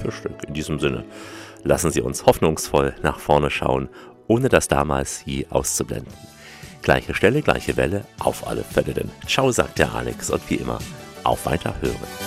für Stück. In diesem Sinne, lassen Sie uns hoffnungsvoll nach vorne schauen, ohne das damals je auszublenden. Gleiche Stelle, gleiche Welle, auf alle Fälle denn. Ciao, sagt der Alex und wie immer, auf Weiterhören.